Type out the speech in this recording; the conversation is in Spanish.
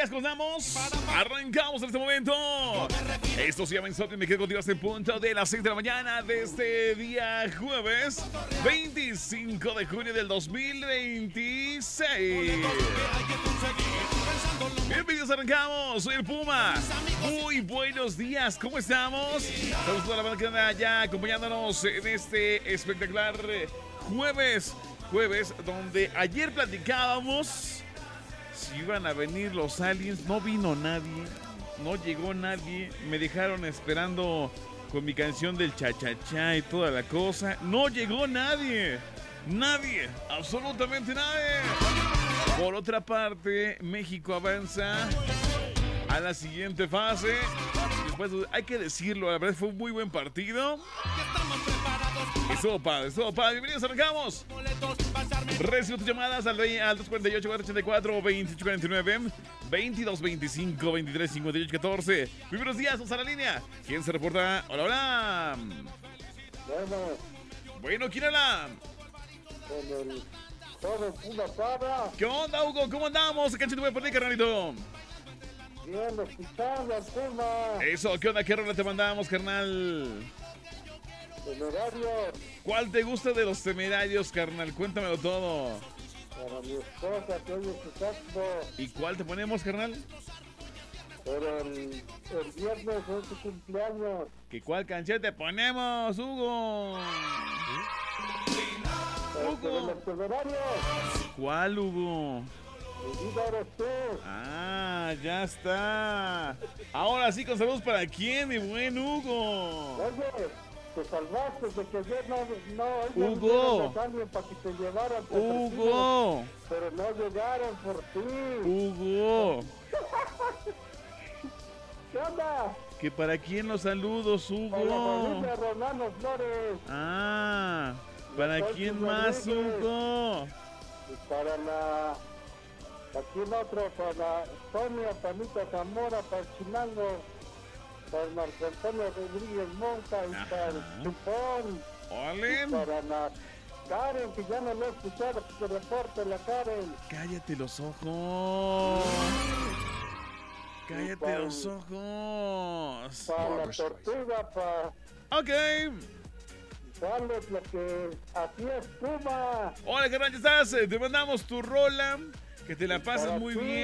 días, ¿cómo estamos? Arrancamos en este momento. Esto se llama Insomnio. Me quedo contigo hasta el punto de las 6 de la mañana de este día jueves 25 de junio del 2026. Bienvenidos, arrancamos. Soy el Puma. Muy buenos días, ¿cómo estamos? Estamos toda la banda que anda ya acompañándonos en este espectacular jueves, donde ayer platicábamos si iban a venir los aliens. No vino nadie, no llegó nadie, me dejaron esperando con mi canción del cha-cha-cha y toda la cosa. No llegó nadie, absolutamente nadie. Por otra parte, México avanza a la siguiente fase. Después, hay que decirlo, la verdad fue un muy buen partido. Estuvo padre. Bienvenidos, arrancamos. Recibo tus llamadas al 248-484-2849, 2225-2358-14. Primeros días, vamos a la línea. ¿Quién se reporta? Hola. Bueno, ¿quién habla? Con el joven Puma Parra. ¿Qué onda, Hugo? ¿Cómo andamos? ¿Qué canción te voy a poner, carnalito? Bien, escuchando al Puma. Eso, ¿qué onda? ¿Qué rola te mandamos, carnal? Temerarios. ¿Cuál te gusta de los Temerarios, carnal? Cuéntamelo todo. Para mi esposa que hoy es su santo. ¿Y cuál te ponemos, carnal? Pero el viernes es su cumpleaños. ¿Qué cuál canción te ponemos, Hugo? Pero los Temerarios. ¿Cuál, Hugo? Mi vida eres tú. Ah, ya está. Ahora sí, con saludos para quién, mi buen Hugo. Oye, te salvaste de que ayer no Hugo. para que te llevaran. Hugo. Pero no llegaron por ti. Hugo. ¿Qué onda? ¿Que para quién los saludos, Para la Hugo? familia Rolando Flores. Ah, ¿para quién más, Hugo? Y para aquí en otro, para Sonia, Panita Zamora, para Chinango, para Marco Antonio Rodríguez Monta y para el Chupón. ¡Ole! Para la Karen, que ya no lo he escuchado, que se reporte la Karen. ¡Cállate los ojos! ¡Cállate los ojos! Para la Tortuga, para Ok. Alex, lo que así es Puma. Hola, carnal, ¿ya estás? Te mandamos tu rola. Que te la pases Para muy ti. bien.